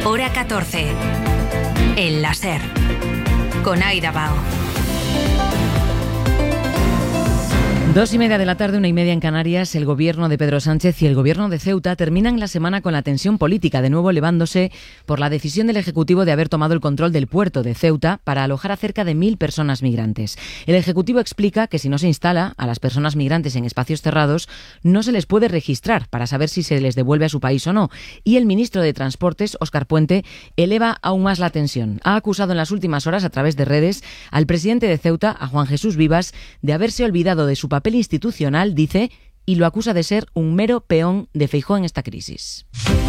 Hora 14. El láser. Con Aida Bao. 2:30 de la tarde, 1:30 en Canarias. El gobierno de Pedro Sánchez y el gobierno de Ceuta terminan la semana con la tensión política, de nuevo elevándose por la decisión del Ejecutivo de haber tomado el control del puerto de Ceuta para alojar a cerca de 1.000 personas migrantes. El Ejecutivo explica que si no se instala a las personas migrantes en espacios cerrados, no se les puede registrar para saber si se les devuelve a su país o no. Y el ministro de Transportes, Óscar Puente, eleva aún más la tensión. Ha acusado en las últimas horas, a través de redes, al presidente de Ceuta, a Juan Jesús Vivas, de haberse olvidado de su papel institucional, dice, y lo acusa de ser un mero peón de Feijóo en esta crisis.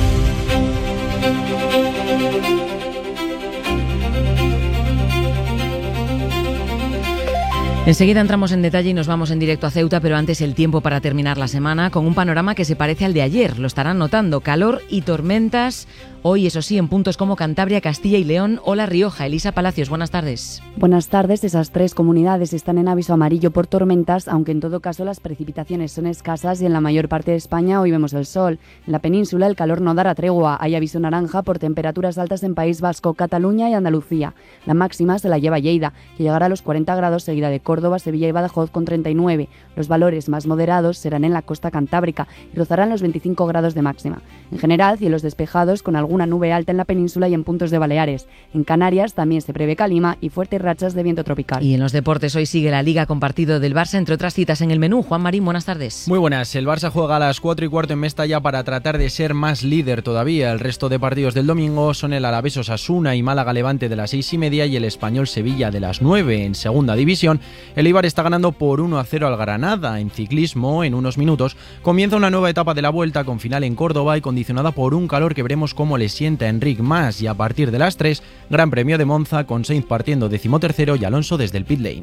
Enseguida entramos en detalle y nos vamos en directo a Ceuta, pero antes el tiempo para terminar la semana con un panorama que se parece al de ayer. Lo estarán notando, calor y tormentas. Hoy, eso sí, en puntos como Cantabria, Castilla y León o La Rioja. Elisa Palacios, buenas tardes. Buenas tardes. Esas tres comunidades están en aviso amarillo por tormentas, aunque en todo caso las precipitaciones son escasas y en la mayor parte de España hoy vemos el sol. En la península el calor no dará tregua. Hay aviso naranja por temperaturas altas en País Vasco, Cataluña y Andalucía. La máxima se la lleva Lleida, que llegará a los 40 grados, seguida de Córdoba, Sevilla y Badajoz con 39. Los valores más moderados serán en la costa cantábrica y rozarán los 25 grados de máxima. En general, cielos despejados con alguna nube alta en la península y en puntos de Baleares. En Canarias también se prevé calima y fuertes rachas de viento tropical. Y en los deportes hoy sigue la Liga con partido del Barça, entre otras citas en el menú. Juan Marín, buenas tardes. Muy buenas. El Barça juega a las 4:15 en Mestalla para tratar de ser más líder todavía. El resto de partidos del domingo son el Alavés Osasuna y Málaga Levante de las 6:30 y el Español Sevilla de las 9 en segunda división. El Eibar está ganando por 1-0 al Granada. En ciclismo, en unos minutos, comienza una nueva etapa de la Vuelta con final en Córdoba y condicionada por un calor que veremos cómo le sienta a Enric Mas. Y a partir de las 3, Gran Premio de Monza con Sainz partiendo 13º y Alonso desde el pit lane.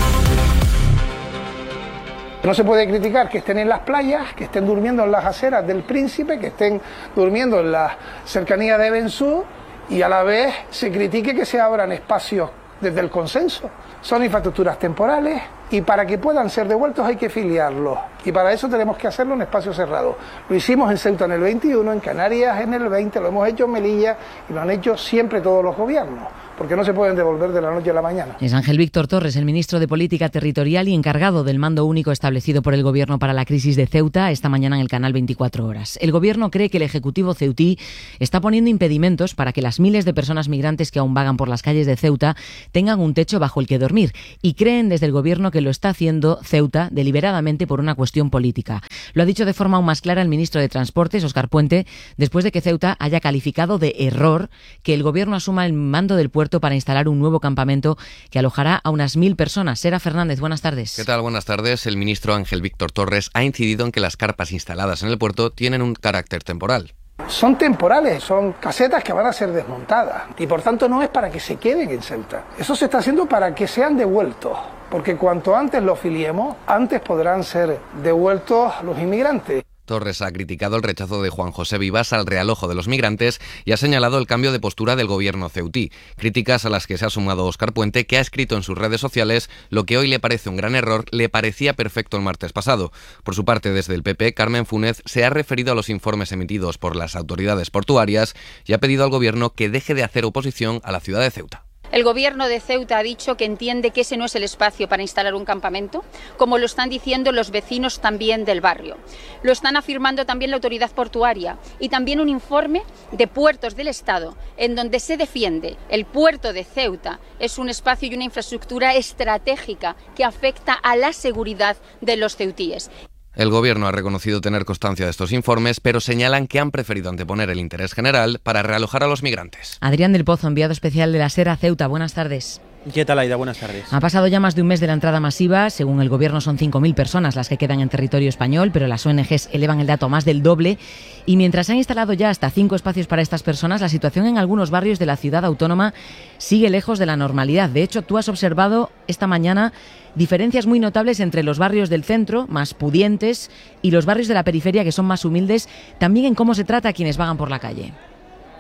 No se puede criticar que estén en las playas, que estén durmiendo en las aceras del Príncipe, que estén durmiendo en la cercanía de Bensú y a la vez se critique que se abran espacios desde el consenso. Son infraestructuras temporales y para que puedan ser devueltos hay que filiarlos. Y para eso tenemos que hacerlo en espacio cerrado. Lo hicimos en Ceuta en el 21, en Canarias en el 20, lo hemos hecho en Melilla y lo han hecho siempre todos los gobiernos, porque no se pueden devolver de la noche a la mañana. Es Ángel Víctor Torres, el ministro de Política Territorial y encargado del mando único establecido por el Gobierno para la crisis de Ceuta, esta mañana en el canal 24 Horas. El Gobierno cree que el Ejecutivo ceutí está poniendo impedimentos para que las miles de personas migrantes que aún vagan por las calles de Ceuta tengan un techo bajo el que dormir, y creen desde el Gobierno que lo está haciendo Ceuta deliberadamente por una cuestión política. Lo ha dicho de forma aún más clara el ministro de Transportes, Óscar Puente, después de que Ceuta haya calificado de error que el Gobierno asuma el mando del puerto para instalar un nuevo campamento que alojará a unas 1.000 personas. Sera Fernández, buenas tardes. ¿Qué tal? Buenas tardes. El ministro Ángel Víctor Torres ha incidido en que las carpas instaladas en el puerto tienen un carácter temporal. Son temporales, son casetas que van a ser desmontadas y por tanto no es para que se queden en Ceuta. Eso se está haciendo para que sean devueltos, porque cuanto antes los filiemos, antes podrán ser devueltos los inmigrantes. Torres ha criticado el rechazo de Juan José Vivas al realojo de los migrantes y ha señalado el cambio de postura del gobierno ceutí. Críticas a las que se ha sumado Óscar Puente, que ha escrito en sus redes sociales: lo que hoy le parece un gran error, le parecía perfecto el martes pasado. Por su parte, desde el PP, Carmen Fúnez se ha referido a los informes emitidos por las autoridades portuarias y ha pedido al gobierno que deje de hacer oposición a la ciudad de Ceuta. El gobierno de Ceuta ha dicho que entiende que ese no es el espacio para instalar un campamento, como lo están diciendo los vecinos también del barrio. Lo están afirmando también la autoridad portuaria y también un informe de Puertos del Estado en donde se defiende el puerto de Ceuta es un espacio y una infraestructura estratégica que afecta a la seguridad de los ceutíes. El gobierno ha reconocido tener constancia de estos informes, pero señalan que han preferido anteponer el interés general para realojar a los migrantes. Adrián del Pozo, enviado especial de la SER a Ceuta. Buenas tardes. ¿Qué tal, Aida? Buenas tardes. Ha pasado ya más de un mes de la entrada masiva. Según el Gobierno son 5.000 personas las que quedan en territorio español, pero las ONGs elevan el dato a más del doble. Y mientras se han instalado ya hasta 5 espacios para estas personas, la situación en algunos barrios de la ciudad autónoma sigue lejos de la normalidad. De hecho, tú has observado esta mañana diferencias muy notables entre los barrios del centro, más pudientes, y los barrios de la periferia, que son más humildes, también en cómo se trata a quienes vagan por la calle.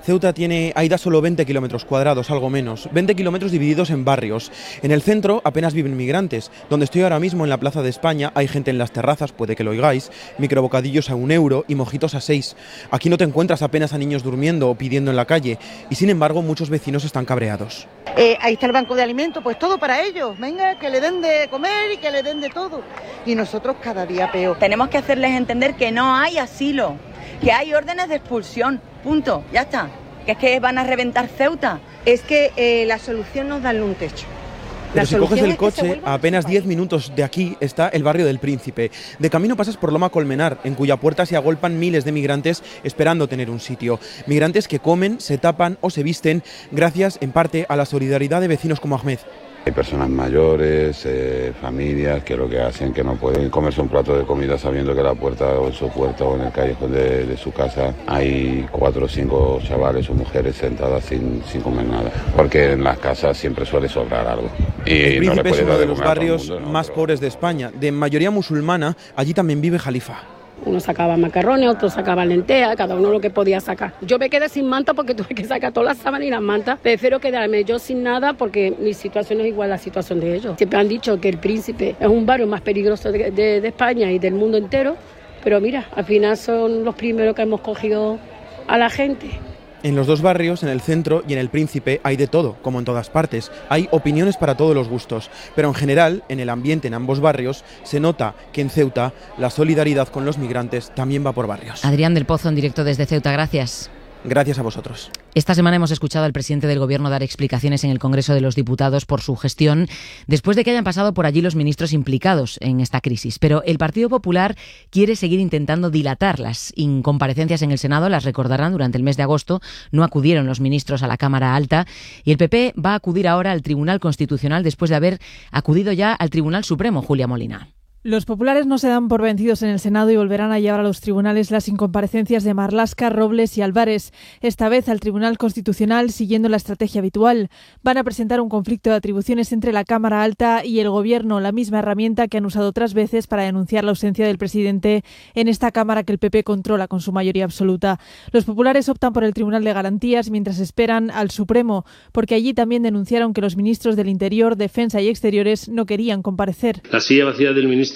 Ceuta tiene, Aida, solo 20 kilómetros cuadrados, algo menos, 20 kilómetros divididos en barrios. En el centro apenas viven migrantes. Donde estoy ahora mismo, en la Plaza de España, hay gente en las terrazas, puede que lo oigáis, microbocadillos a €1 y mojitos a 6. Aquí no te encuentras apenas a niños durmiendo o pidiendo en la calle, y sin embargo muchos vecinos están cabreados. Ahí está el banco de alimentos, pues todo para ellos, venga, que le den de comer y que le den de todo. Y nosotros cada día peor. Tenemos que hacerles entender que no hay asilo, que hay órdenes de expulsión, punto, ya está. Que es que van a reventar Ceuta. Es que la solución no es darle un techo. Pero si coges el coche, a apenas 10 minutos de aquí está el barrio del Príncipe. De camino pasas por Loma Colmenar, en cuya puerta se agolpan miles de migrantes esperando tener un sitio. Migrantes que comen, se tapan o se visten gracias, en parte, a la solidaridad de vecinos como Ahmed. Hay personas mayores, familias que lo que hacen que no pueden comerse un plato de comida sabiendo que la puerta o en su puerta o en el callejón de su casa hay 4 o 5 chavales o mujeres sentadas sin comer nada, porque en las casas siempre suele sobrar algo. Y el Príncipe no le es uno de los comer a todo el barrios mundo, ¿no? más pobres de España, de mayoría musulmana. Allí también vive Jalifa. Uno sacaba macarrones, otro sacaba lentejas, cada uno lo que podía sacar. Yo me quedé sin manta porque tuve que sacar todas las sábanas y las mantas. Prefiero quedarme yo sin nada porque mi situación es igual a la situación de ellos. Siempre han dicho que el Príncipe es un barrio más peligroso de España y del mundo entero, pero mira, al final son los primeros que hemos cogido a la gente. En los dos barrios, en el centro y en el Príncipe, hay de todo, como en todas partes. Hay opiniones para todos los gustos, pero en general, en el ambiente en ambos barrios, se nota que en Ceuta la solidaridad con los migrantes también va por barrios. Adrián del Pozo, en directo desde Ceuta, gracias. Gracias a vosotros. Esta semana hemos escuchado al presidente del Gobierno dar explicaciones en el Congreso de los Diputados por su gestión, después de que hayan pasado por allí los ministros implicados en esta crisis. Pero el Partido Popular quiere seguir intentando dilatar las incomparecencias en el Senado. Las recordarán, durante el mes de agosto no acudieron los ministros a la Cámara Alta, y el PP va a acudir ahora al Tribunal Constitucional después de haber acudido ya al Tribunal Supremo. Julia Molina. Los populares no se dan por vencidos en el Senado y volverán a llevar a los tribunales las incomparecencias de Marlaska, Robles y Álvarez. Esta vez al Tribunal Constitucional, siguiendo la estrategia habitual. Van a presentar un conflicto de atribuciones entre la Cámara Alta y el Gobierno, la misma herramienta que han usado otras veces para denunciar la ausencia del presidente en esta Cámara que el PP controla con su mayoría absoluta. Los populares optan por el Tribunal de Garantías mientras esperan al Supremo, porque allí también denunciaron que los ministros del Interior, Defensa y Exteriores no querían comparecer. La silla vacía del ministro,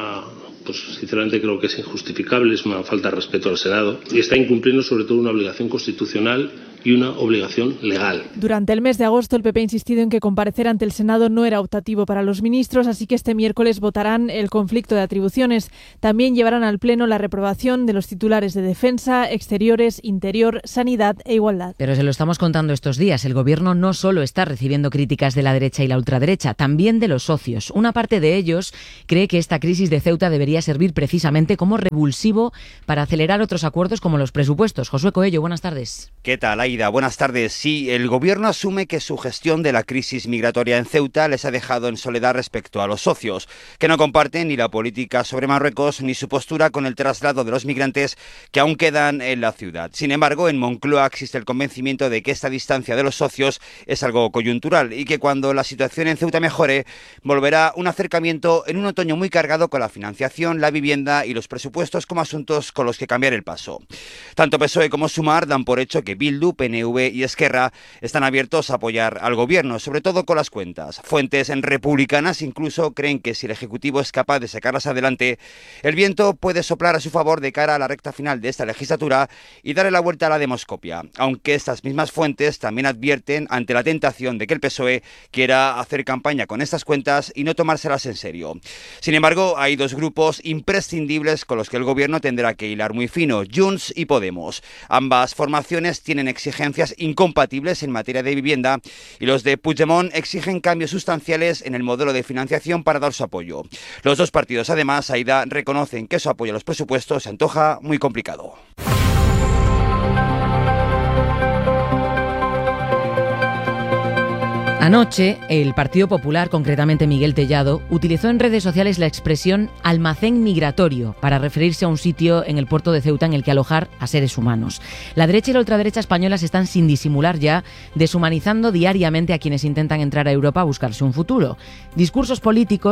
pues sinceramente creo que es injustificable, es una falta de respeto al Senado y está incumpliendo sobre todo una obligación constitucional y una obligación legal. Durante el mes de agosto, el PP ha insistido en que comparecer ante el Senado no era optativo para los ministros, así que este miércoles votarán el conflicto de atribuciones. También llevarán al Pleno la reprobación de los titulares de Defensa, Exteriores, Interior, Sanidad e Igualdad. Pero se lo estamos contando estos días. El Gobierno no solo está recibiendo críticas de la derecha y la ultraderecha, también de los socios. Una parte de ellos cree que esta crisis de Ceuta debería servir precisamente como revulsivo para acelerar otros acuerdos como los presupuestos. Josué Coello, buenas tardes. ¿Qué tal, Aida? Buenas tardes. Sí, el Gobierno asume que su gestión de la crisis migratoria en Ceuta les ha dejado en soledad respecto a los socios, que no comparten ni la política sobre Marruecos ni su postura con el traslado de los migrantes que aún quedan en la ciudad. Sin embargo, en Moncloa existe el convencimiento de que esta distancia de los socios es algo coyuntural y que cuando la situación en Ceuta mejore, volverá un acercamiento en un otoño muy cargado con la financiación, la vivienda y los presupuestos como asuntos con los que cambiar el paso. Tanto PSOE como Sumar dan por hecho que Bildu, PNV y Esquerra están abiertos a apoyar al Gobierno, sobre todo con las cuentas. Fuentes republicanas incluso creen que si el Ejecutivo es capaz de sacarlas adelante, el viento puede soplar a su favor de cara a la recta final de esta legislatura y darle la vuelta a la demoscopia, aunque estas mismas fuentes también advierten ante la tentación de que el PSOE quiera hacer campaña con estas cuentas y no tomárselas en serio. Sin embargo, hay dos grupos imprescindibles con los que el Gobierno tendrá que hilar muy fino: Junts y Podemos. Ambas formaciones tienen exigencias incompatibles en materia de vivienda y los de Puigdemont exigen cambios sustanciales en el modelo de financiación para dar su apoyo. Los dos partidos, además, Aida, reconocen que su apoyo a los presupuestos se antoja muy complicado. Anoche, el Partido Popular, concretamente Miguel Tellado, utilizó en redes sociales la expresión almacén migratorio para referirse a un sitio en el puerto de Ceuta en el que alojar a seres humanos. La derecha y la ultraderecha españolas están, sin disimular ya, deshumanizando diariamente a quienes intentan entrar a Europa a buscarse un futuro. Discursos políticos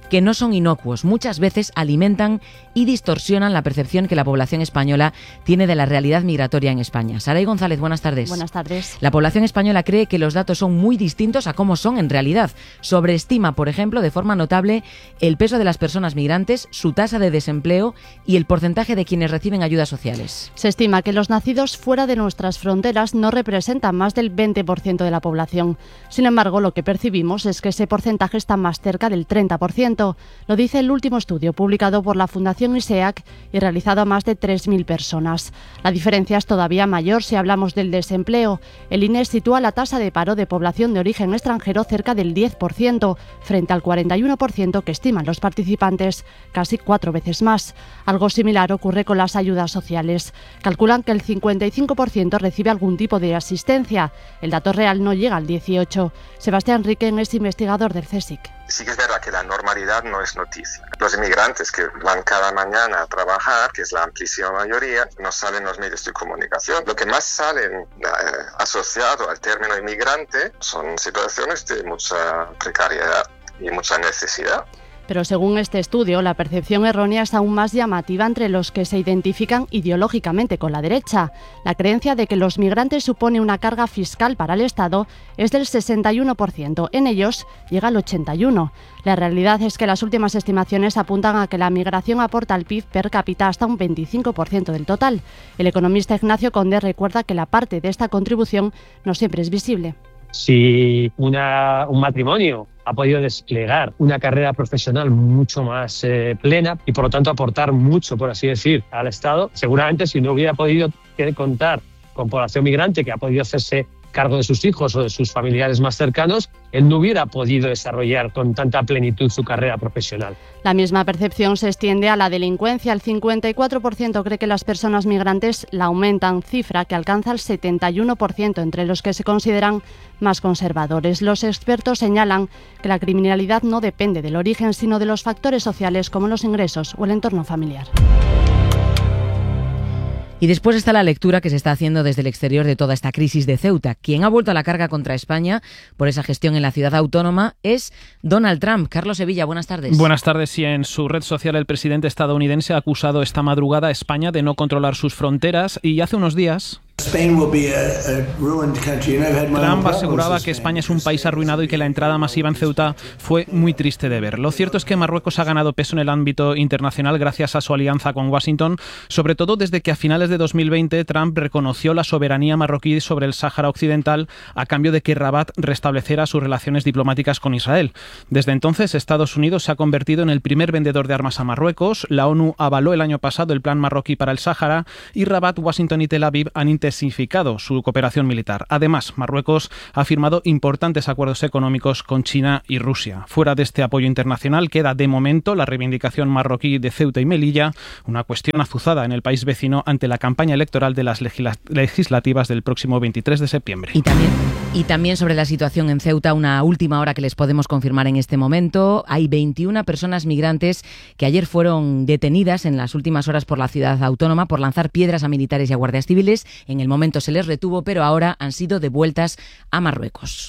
que no son inocuos. Muchas veces alimentan y distorsionan la percepción que la población española tiene de la realidad migratoria en España. Saray González, buenas tardes. Buenas tardes. La población española cree que los datos son muy distintos a cómo son en realidad. Sobreestima, por ejemplo, de forma notable el peso de las personas migrantes, su tasa de desempleo y el porcentaje de quienes reciben ayudas sociales. Se estima que los nacidos fuera de nuestras fronteras no representan más del 20% de la población. Sin embargo, lo que percibimos es que ese porcentaje está más cerca del 30%. Lo dice el último estudio publicado por la Fundación ISEAC y realizado a más de 3.000 personas. La diferencia es todavía mayor si hablamos del desempleo. El INE sitúa la tasa de paro de población de origen extranjero cerca del 10%, frente al 41% que estiman los participantes, casi 4 veces más. Algo similar ocurre con las ayudas sociales. Calculan que el 55% recibe algún tipo de asistencia. El dato real no llega al 18%. Sebastián Riquen es investigador del CSIC. Sí que es verdad que la normalidad no es noticia. Los inmigrantes que van cada mañana a trabajar, que es la amplísima mayoría, no salen en los medios de comunicación. Lo que más salen asociado al término inmigrante son situaciones de mucha precariedad y mucha necesidad. Pero según este estudio, la percepción errónea es aún más llamativa entre los que se identifican ideológicamente con la derecha. La creencia de que los migrantes supone una carga fiscal para el Estado es del 61%, en ellos llega al 81%. La realidad es que las últimas estimaciones apuntan a que la migración aporta al PIB per cápita hasta un 25% del total. El economista Ignacio Conde recuerda que la parte de esta contribución no siempre es visible. Si un matrimonio ha podido desplegar una carrera profesional mucho más plena y por lo tanto aportar mucho, por así decir, al Estado, seguramente si no hubiera podido contar con población migrante que ha podido hacerse cargo de sus hijos o de sus familiares más cercanos, él no hubiera podido desarrollar con tanta plenitud su carrera profesional. La misma percepción se extiende a la delincuencia. El 54% cree que las personas migrantes la aumentan, cifra que alcanza el 71% entre los que se consideran más conservadores. Los expertos señalan que la criminalidad no depende del origen, sino de los factores sociales como los ingresos o el entorno familiar. Y después está la lectura que se está haciendo desde el exterior de toda esta crisis de Ceuta. Quien ha vuelto a la carga contra España por esa gestión en la ciudad autónoma es Donald Trump. Carlos Sevilla, buenas tardes. Buenas tardes. Y en su red social el presidente estadounidense ha acusado esta madrugada a España de no controlar sus fronteras y hace unos días Trump aseguraba que España es un país arruinado y que la entrada masiva en Ceuta fue muy triste de ver. Lo cierto es que Marruecos ha ganado peso en el ámbito internacional gracias a su alianza con Washington, sobre todo desde que a finales de 2020 Trump reconoció la soberanía marroquí sobre el Sáhara Occidental a cambio de que Rabat restableciera sus relaciones diplomáticas con Israel. Desde entonces, Estados Unidos se ha convertido en el primer vendedor de armas a Marruecos. La ONU avaló el año pasado el plan marroquí para el Sáhara y Rabat, Washington y Tel Aviv han intensificado su cooperación militar. Además, Marruecos ha firmado importantes acuerdos económicos con China y Rusia. Fuera de este apoyo internacional queda de momento la reivindicación marroquí de Ceuta y Melilla, una cuestión azuzada en el país vecino ante la campaña electoral de las legislativas del próximo 23 de septiembre. Y también sobre la situación en Ceuta, una última hora que les podemos confirmar en este momento. Hay 21 personas migrantes que ayer fueron detenidas en las últimas horas por la ciudad autónoma por lanzar piedras a militares y a guardias civiles. En el momento se les retuvo, pero ahora han sido devueltas a Marruecos.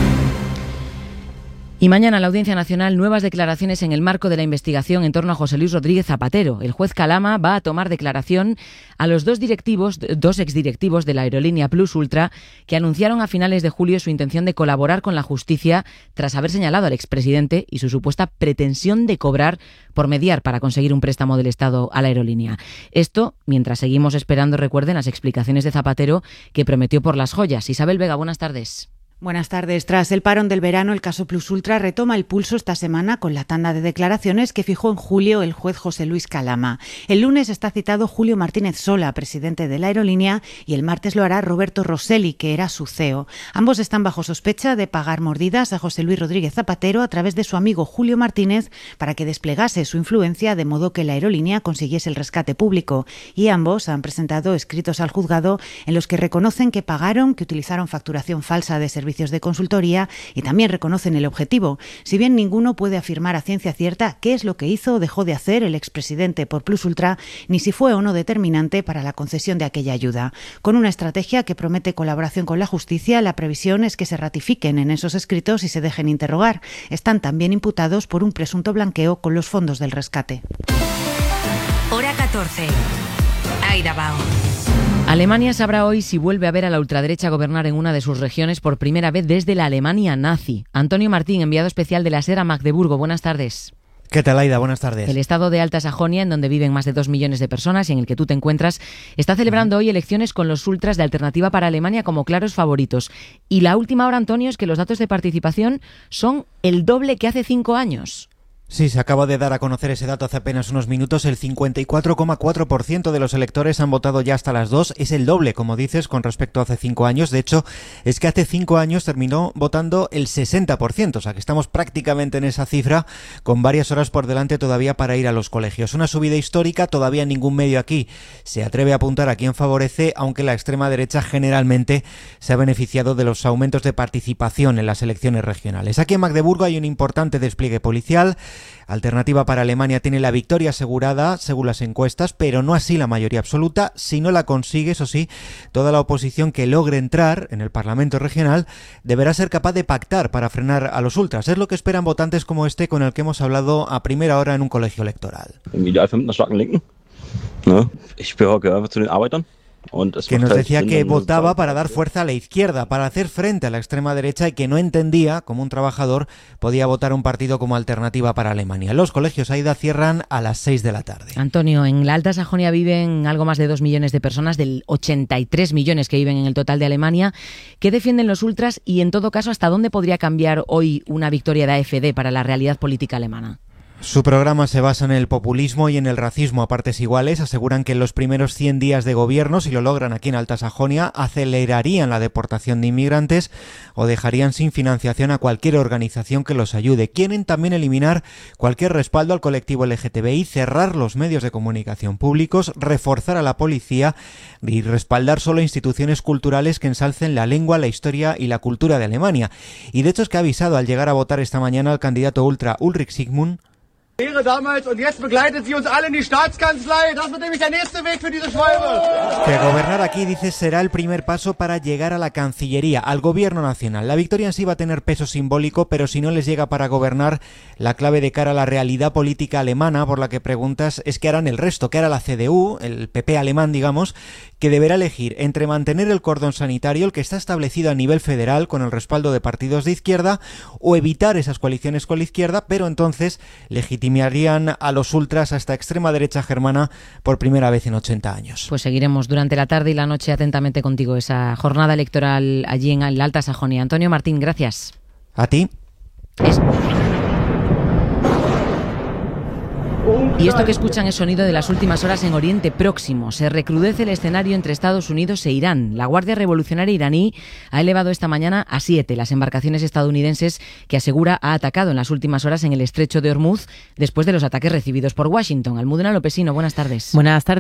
Y mañana en la Audiencia Nacional, nuevas declaraciones en el marco de la investigación en torno a José Luis Rodríguez Zapatero. El juez Calama va a tomar declaración a los dos exdirectivos de la aerolínea Plus Ultra que anunciaron a finales de julio su intención de colaborar con la justicia tras haber señalado al expresidente y su supuesta pretensión de cobrar por mediar para conseguir un préstamo del Estado a la aerolínea. Esto mientras seguimos esperando, recuerden, las explicaciones de Zapatero que prometió por las joyas. Isabel Vega, buenas tardes. Buenas tardes. Tras el parón del verano, el caso Plus Ultra retoma el pulso esta semana con la tanda de declaraciones que fijó en julio el juez José Luis Calama. El lunes está citado Julio Martínez Sola, presidente de la aerolínea, y el martes lo hará Roberto Rosselli, que era su CEO. Ambos están bajo sospecha de pagar mordidas a José Luis Rodríguez Zapatero a través de su amigo Julio Martínez para que desplegase su influencia de modo que la aerolínea consiguiese el rescate público. Y ambos han presentado escritos al juzgado en los que reconocen que pagaron, que utilizaron facturación falsa de servicios servicios de consultoría y también reconocen el objetivo, si bien ninguno puede afirmar a ciencia cierta qué es lo que hizo o dejó de hacer el expresidente por Plus Ultra, ni si fue o no determinante para la concesión de aquella ayuda. Con una estrategia que promete colaboración con la justicia, la previsión es que se ratifiquen en esos escritos y se dejen interrogar. Están también imputados por un presunto blanqueo con los fondos del rescate. Hora 14. Aida Bao. Alemania sabrá hoy si vuelve a ver a la ultraderecha gobernar en una de sus regiones por primera vez desde la Alemania nazi. Antonio Martín, enviado especial de la SER a Magdeburgo. Buenas tardes. ¿Qué tal, Aida? Buenas tardes. El estado de Alta Sajonia, en donde viven más de 2 millones de personas y en el que tú te encuentras, está celebrando hoy elecciones con los ultras de Alternativa para Alemania como claros favoritos. Y la última hora, Antonio, es que los datos de participación son el doble que hace 5 años. Sí, se acaba de dar a conocer ese dato hace apenas unos minutos. El 54,4% de los electores han votado ya hasta las 2. Es el doble, como dices, con respecto a hace 5 años. De hecho, es que hace 5 años terminó votando el 60%. O sea, que estamos prácticamente en esa cifra, con varias horas por delante todavía para ir a los colegios. Una subida histórica, todavía ningún medio aquí se atreve a apuntar a quién favorece, aunque la extrema derecha generalmente se ha beneficiado de los aumentos de participación en las elecciones regionales. Aquí en Magdeburgo hay un importante despliegue policial. Alternativa para Alemania tiene la victoria asegurada, según las encuestas, pero no así la mayoría absoluta. Si no la consigue, eso sí, toda la oposición que logre entrar en el Parlamento regional deberá ser capaz de pactar para frenar a los ultras. Es lo que esperan votantes como este con el que hemos hablado a primera hora en un colegio electoral. Que nos decía que votaba para dar fuerza a la izquierda, para hacer frente a la extrema derecha y que no entendía cómo un trabajador podía votar un partido como Alternativa para Alemania. Los colegios, Aida, cierran a las 6 de la tarde. Antonio, en la Alta Sajonia viven algo más de 2 millones de personas, del 83 millones que viven en el total de Alemania. ¿Qué defienden los ultras y, en todo caso, hasta dónde podría cambiar hoy una victoria de AfD para la realidad política alemana? Su programa se basa en el populismo y en el racismo a partes iguales. Aseguran que en los primeros 100 días de gobierno, si lo logran aquí en Alta Sajonia, acelerarían la deportación de inmigrantes o dejarían sin financiación a cualquier organización que los ayude. Quieren también eliminar cualquier respaldo al colectivo LGTBI, cerrar los medios de comunicación públicos, reforzar a la policía y respaldar solo instituciones culturales que ensalcen la lengua, la historia y la cultura de Alemania. Y de hecho es que ha avisado al llegar a votar esta mañana al candidato ultra Ulrich Sigmund damals und jetzt begleitet sie uns alle in die Staatskanzlei. Das wird nämlich der nächste Weg für diese Schwalbe. Que gobernar aquí, dice, será el primer paso para llegar a la Cancillería, al gobierno nacional. La victoria en sí va a tener peso simbólico, pero si no les llega para gobernar, la clave de cara a la realidad política alemana, por la que preguntas, es qué harán el resto, qué hará la CDU, el PP alemán, digamos, que deberá elegir entre mantener el cordón sanitario, el que está establecido a nivel federal con el respaldo de partidos de izquierda, o evitar esas coaliciones con la izquierda, pero entonces legitimarían a los ultras, a esta extrema derecha germana, por primera vez en 80 años. Pues seguiremos durante la tarde y la noche atentamente contigo esa jornada electoral allí en la Alta Sajonia. Antonio Martín, gracias. A ti. Y esto que escuchan es sonido de las últimas horas en Oriente Próximo. Se recrudece el escenario entre Estados Unidos e Irán. La Guardia Revolucionaria iraní ha elevado esta mañana a 7 las embarcaciones estadounidenses que asegura ha atacado en las últimas horas en el estrecho de Hormuz después de los ataques recibidos por Washington. Almudena Lopesino, buenas tardes. Buenas tardes.